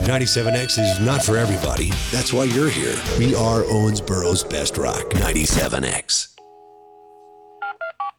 97X is not for everybody. That's why you're here. We are Owensboro's best rock. 97X.